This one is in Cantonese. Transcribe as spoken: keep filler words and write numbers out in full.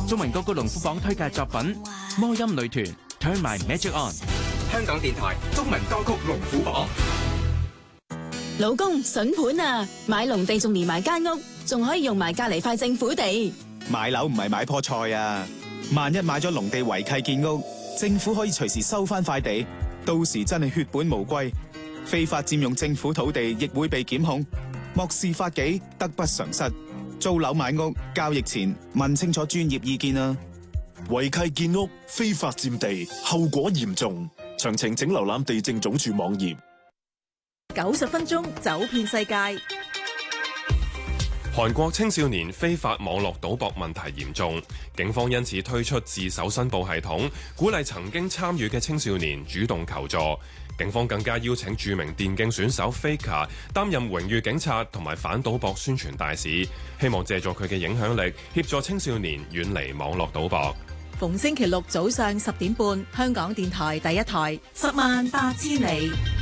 中文歌曲龍虎榜推介作品魔音女團 Turn My Magic On。 香港電台中文歌曲龍虎榜。 老公筍盤啊，買農地仲連埋間屋，仲可以用埋隔籬塊政府地。 買樓唔係買棵菜啊，萬一買咗農地違契建屋，政府可以隨時收翻塊地，到時真係血本無歸，非法佔用政府土地亦會被檢控。漠視法紀，得不償失。租樓買屋交易前問清楚專業意見啊！ 違契建屋、非法佔地，後果嚴重。詳情請瀏覽地政總署網頁。 九十分鐘走遍世界。 韓國青少年非法網絡賭博問題嚴重，警方因此推出自首申報系統，鼓勵曾經參與嘅青少年主動求助。警方更加邀請著名電競選手 Faker 擔任榮譽警察同埋反賭博宣傳大使，希望借助佢嘅影響力協助青少年遠離網絡賭博。 逢星期六早上十點半，香港電台第一台，十萬八千里。